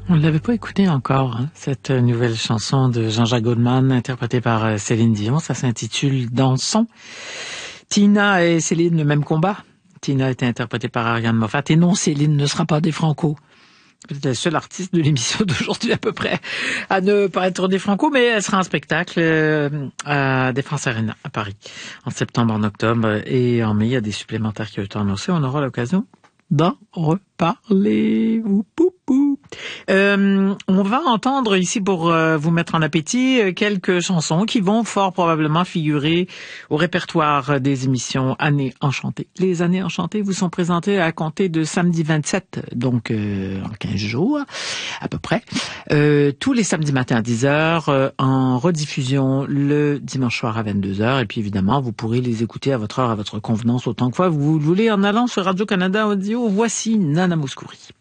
On ne l'avait pas écouté encore, hein, cette nouvelle chanson de Jean-Jacques Goldman, interprétée par Céline Dion. Ça s'intitule Dansons. Tina et Céline, le même combat. Tina était interprétée par Ariane Moffat. Et non, Céline ne sera pas des Franco. Peut-être la seule artiste de l'émission d'aujourd'hui à peu près à ne pas être des Franco, mais elle sera en spectacle à Défense Arena à Paris en septembre, en octobre et en mai. Il y a des supplémentaires qui ont été annoncés. On aura l'occasion d'en reparler. On va entendre ici pour vous mettre en appétit quelques chansons qui vont fort probablement figurer au répertoire des émissions Années Enchantées. Les Années Enchantées vous sont présentées à compter de samedi 27, donc en 15 jours à peu près, tous les samedis matins à 10h, en rediffusion le dimanche soir à 22h, et puis évidemment vous pourrez les écouter à votre heure, à votre convenance, autant que fois vous le voulez en allant sur Radio-Canada Audio. Voici Nana Mouskouri.